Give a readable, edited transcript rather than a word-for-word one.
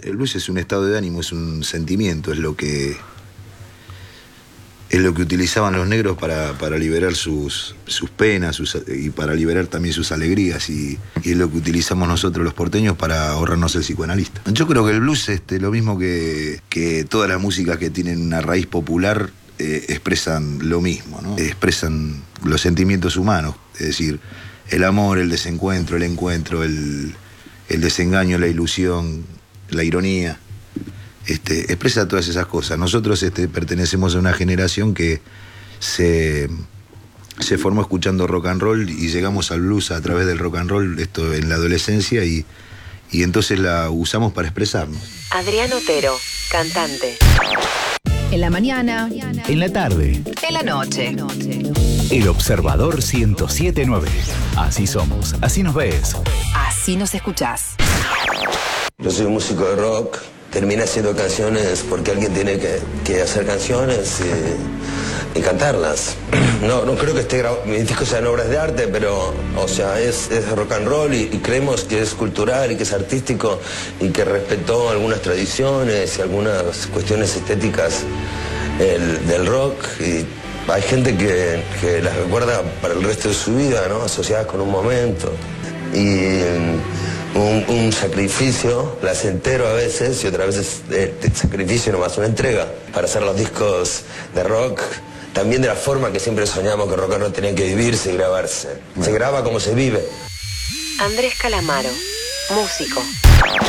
El blues es un estado de ánimo, es un sentimiento, es lo que utilizaban los negros para liberar sus penas y para liberar también sus alegrías, y es lo que utilizamos nosotros los porteños para ahorrarnos el psicoanalista. Yo creo que el blues, lo mismo que todas las músicas que tienen una raíz popular, expresan lo mismo, ¿no? Expresan los sentimientos humanos, es decir, el amor, el desencuentro, el encuentro, el desengaño, la ilusión, la ironía. Expresa todas esas cosas. Nosotros pertenecemos a una generación que se formó escuchando rock and roll y llegamos al blues a través del rock and roll, esto en la adolescencia, y entonces la usamos para expresarnos. Adrián Otero, cantante. En la mañana, en la tarde, en la noche. El Observador 107.9. Así somos, así nos ves. Así nos escuchás. Yo soy un músico de rock. Terminé haciendo canciones porque alguien tiene que hacer canciones y cantarlas. No creo que mis discos sean obras de arte, pero, o sea, es rock and roll y creemos que es cultural y que es artístico y que respetó algunas tradiciones y algunas cuestiones estéticas del rock. Y hay gente que las recuerda para el resto de su vida, ¿no? Asociadas con un momento. Y un sacrificio placentero a veces y otras veces sacrificio nomás, una entrega para hacer los discos de rock, también de la forma que siempre soñamos que rock and roll tenía que vivirse y grabarse. Se graba como se vive. Andrés Calamaro, músico.